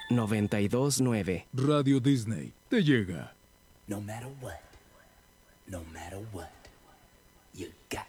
92.9. Radio Disney te llega. No matter what, you got